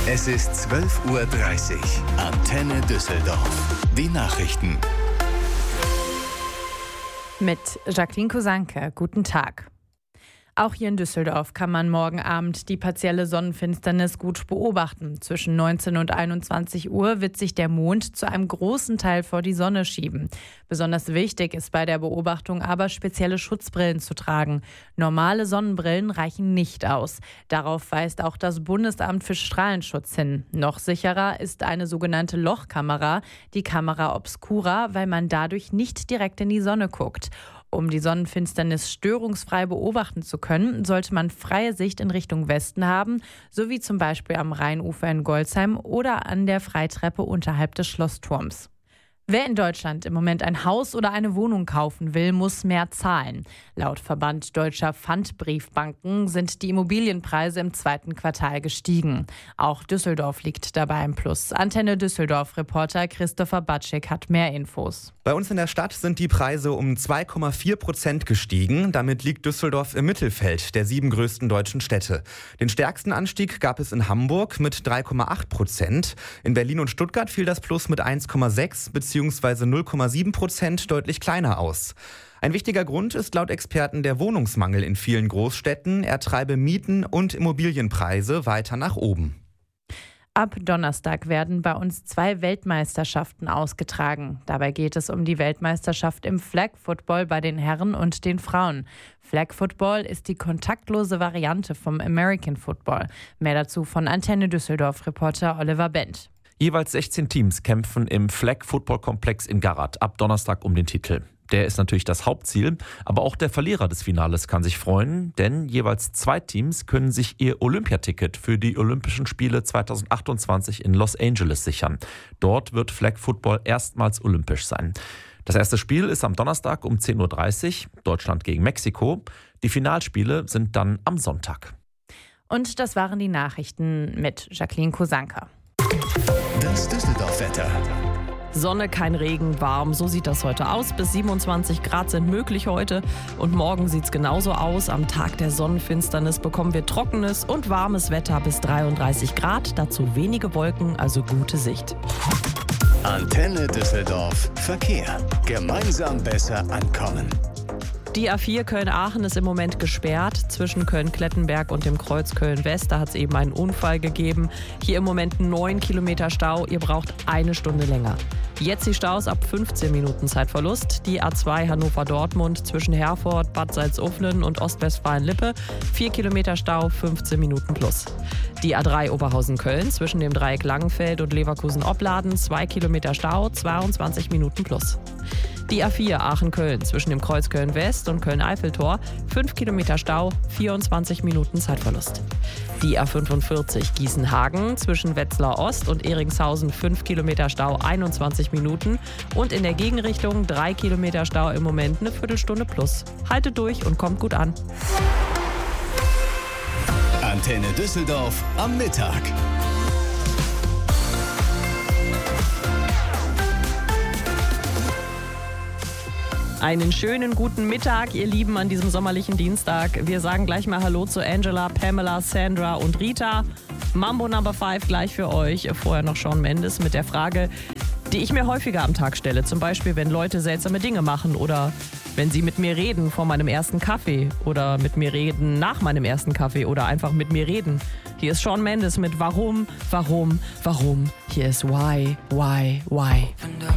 Es ist 12:30 Uhr. Antenne Düsseldorf. Die Nachrichten. Mit Jacqueline Kosanke. Guten Tag. Auch hier in Düsseldorf kann man morgen Abend die partielle Sonnenfinsternis gut beobachten. Zwischen 19 und 21 Uhr wird sich der Mond zu einem großen Teil vor die Sonne schieben. Besonders wichtig ist bei der Beobachtung aber, spezielle Schutzbrillen zu tragen. Normale Sonnenbrillen reichen nicht aus. Darauf weist auch das Bundesamt für Strahlenschutz hin. Noch sicherer ist eine sogenannte Lochkamera, die Camera Obscura, weil man dadurch nicht direkt in die Sonne guckt. Um die Sonnenfinsternis störungsfrei beobachten zu können, sollte man freie Sicht in Richtung Westen haben, sowie zum Beispiel am Rheinufer in Golzheim oder an der Freitreppe unterhalb des Schlossturms. Wer in Deutschland im Moment ein Haus oder eine Wohnung kaufen will, muss mehr zahlen. Laut Verband Deutscher Pfandbriefbanken sind die Immobilienpreise im zweiten Quartal gestiegen. Auch Düsseldorf liegt dabei im Plus. Antenne Düsseldorf-Reporter Christopher Batschik hat mehr Infos. Bei uns in der Stadt sind die Preise um 2,4% gestiegen. Damit liegt Düsseldorf im Mittelfeld der 7 größten deutschen Städte. Den stärksten Anstieg gab es in Hamburg mit 3,8%. In Berlin und Stuttgart fiel das Plus mit 1,6 bzw. 0,7% deutlich kleiner aus. Ein wichtiger Grund ist laut Experten der Wohnungsmangel in vielen Großstädten. Er treibe Mieten und Immobilienpreise weiter nach oben. Ab Donnerstag werden bei uns 2 Weltmeisterschaften ausgetragen. Dabei geht es um die Weltmeisterschaft im Flag Football bei den Herren und den Frauen. Flag Football ist die kontaktlose Variante vom American Football. Mehr dazu von Antenne Düsseldorf-Reporter Oliver Bent. Jeweils 16 Teams kämpfen im Flag-Football-Komplex in Garath ab Donnerstag um den Titel. Der ist natürlich das Hauptziel, aber auch der Verlierer des Finales kann sich freuen, denn jeweils 2 Teams können sich ihr Olympiaticket für die Olympischen Spiele 2028 in Los Angeles sichern. Dort wird Flag Football erstmals olympisch sein. Das erste Spiel ist am Donnerstag um 10:30 Uhr, Deutschland gegen Mexiko. Die Finalspiele sind dann am Sonntag. Und das waren die Nachrichten mit Jacqueline Kosanke. Das Düsseldorf-Wetter. Sonne, kein Regen, warm, so sieht das heute aus. Bis 27 Grad sind möglich heute und morgen sieht es genauso aus. Am Tag der Sonnenfinsternis bekommen wir trockenes und warmes Wetter bis 33 Grad, dazu wenige Wolken, also gute Sicht. Antenne Düsseldorf. Verkehr. Gemeinsam besser ankommen. Die A4 Köln-Aachen ist im Moment gesperrt zwischen Köln-Klettenberg und dem Kreuz Köln-West. Da hat es eben einen Unfall gegeben. Hier im Moment 9 Kilometer Stau. Ihr braucht 1 Stunde länger. Jetzt die Staus ab 15 Minuten Zeitverlust. Die A2 Hannover-Dortmund zwischen Herford, Bad Salzuflen und Ostwestfalen-Lippe. 4 Kilometer Stau, 15 Minuten plus. Die A3 Oberhausen-Köln zwischen dem Dreieck Langenfeld und Leverkusen-Opladen. 2 Kilometer Stau, 22 Minuten plus. Die A4 Aachen-Köln zwischen dem Kreuz Köln-West und Köln-Eiffeltor, 5 Kilometer Stau, 24 Minuten Zeitverlust. Die A45 Gießen-Hagen zwischen Wetzlar Ost und Eringshausen, 5 Kilometer Stau, 21 Minuten. Und in der Gegenrichtung 3 Kilometer Stau im Moment, eine Viertelstunde plus. Haltet durch und kommt gut an. Antenne Düsseldorf am Mittag. Einen schönen guten Mittag, ihr Lieben, an diesem sommerlichen Dienstag. Wir sagen gleich mal Hallo zu Angela, Pamela, Sandra und Rita. Mambo Number 5 gleich für euch. Vorher noch Shawn Mendes mit der Frage, die ich mir häufiger am Tag stelle. Zum Beispiel, wenn Leute seltsame Dinge machen oder wenn sie mit mir reden vor meinem ersten Kaffee oder mit mir reden nach meinem ersten Kaffee oder einfach mit mir reden. Hier ist Shawn Mendes mit Warum, Warum, Warum. Hier ist Why.